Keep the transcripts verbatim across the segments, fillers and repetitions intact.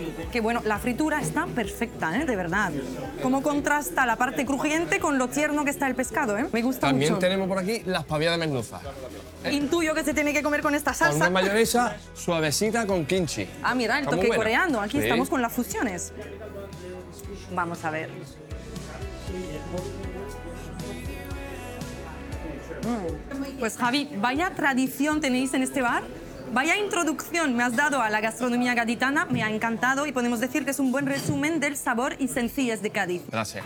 Que bueno, la fritura está perfecta, ¿eh? De verdad. Cómo contrasta la parte crujiente con lo tierno que está el pescado, ¿eh? Me gusta También mucho. tenemos por aquí las pavillas de merluza. Intuyo que se tiene que comer con esta Con salsa. una mayonesa suavecita con kimchi. Ah, mira, el Está muy toque buena. coreano. Aquí Sí. estamos con las fusiones. Vamos a ver. Mm. Pues Javi, vaya tradición tenéis en este bar. Vaya introducción me has dado a la gastronomía gaditana. Me ha encantado y podemos decir que es un buen resumen del sabor y sencillez de Cádiz. Gracias.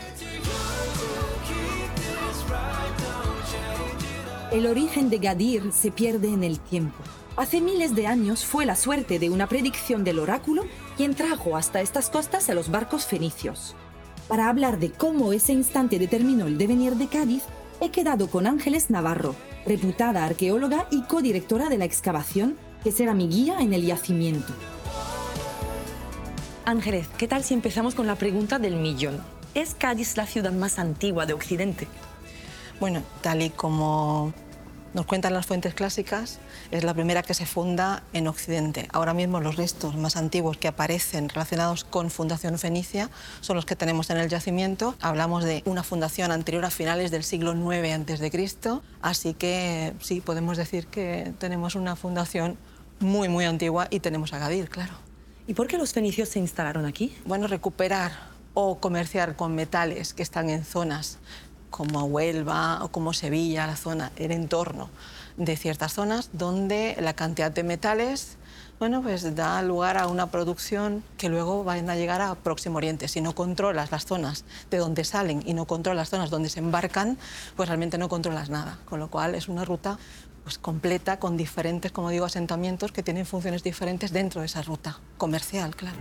El origen de Gadir se pierde en el tiempo. Hace miles de años fue la suerte de una predicción del oráculo quien trajo hasta estas costas a los barcos fenicios. Para hablar de cómo ese instante determinó el devenir de Cádiz, he quedado con Ángeles Navarro, reputada arqueóloga y codirectora de la excavación, que será mi guía en el yacimiento. Ángeles, ¿qué tal si empezamos con la pregunta del millón? ¿Es Cádiz la ciudad más antigua de Occidente? Bueno, tal y como nos cuentan las fuentes clásicas, es la primera que se funda en Occidente. Ahora mismo los restos más antiguos que aparecen relacionados con fundación fenicia son los que tenemos en el yacimiento. Hablamos de una fundación anterior a finales del siglo nueve antes de Cristo, así que sí, podemos decir que tenemos una fundación muy, muy antigua y tenemos a Gadir, claro. ¿Y por qué los fenicios se instalaron aquí? Bueno, recuperar o comerciar con metales que están en zonas como Huelva o como Sevilla, la zona, el entorno de ciertas zonas donde la cantidad de metales, bueno, pues da lugar a una producción que luego van a llegar a Próximo Oriente. Si no controlas las zonas de donde salen y no controlas las zonas donde se embarcan, pues realmente no controlas nada. Con lo cual es una ruta pues completa con diferentes, como digo, asentamientos que tienen funciones diferentes dentro de esa ruta comercial, claro.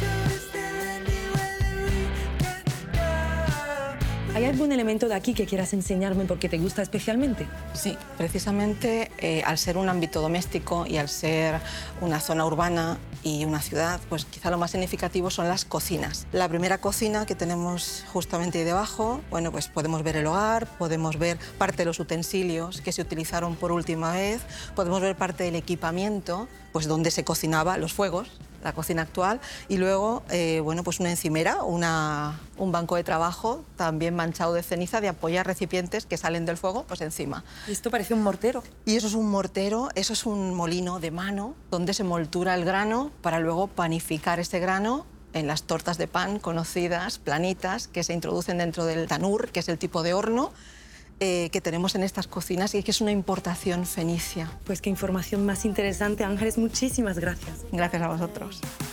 ¿Hay algún elemento de aquí que quieras enseñarme porque te gusta especialmente? Sí, precisamente eh, al ser un ámbito doméstico y al ser una zona urbana y una ciudad, pues quizá lo más significativo son las cocinas. La primera cocina que tenemos justamente ahí debajo, bueno, pues podemos ver el hogar, podemos ver parte de los utensilios que se utilizaron por última vez, podemos ver parte del equipamiento, pues donde se cocinaba, los fuegos, la cocina actual, y luego, eh, bueno, pues una encimera, una, un banco de trabajo también manchado de ceniza de apoyar recipientes que salen del fuego, pues encima. Esto parece un mortero. Y eso es un mortero, eso es un molino de mano donde se moltura el grano para luego panificar ese grano en las tortas de pan conocidas, planitas, que se introducen dentro del tanur, que es el tipo de horno Eh, que tenemos en estas cocinas y que es una importación fenicia. Pues qué información más interesante, Ángeles. Muchísimas gracias. Gracias a vosotros.